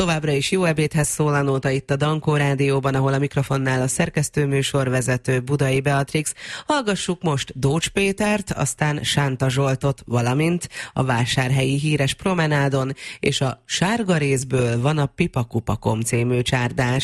Továbbra is jó ebédhez szól a nóta itt a Dankó Rádióban, ahol a mikrofonnál a szerkesztőműsorvezető Budai Beatrix. Hallgassuk most Dócs Pétert, aztán Sánta Zsoltot, valamint a vásárhelyi híres promenádon, és a Sárga részből van a Pipakupakom című csárdás.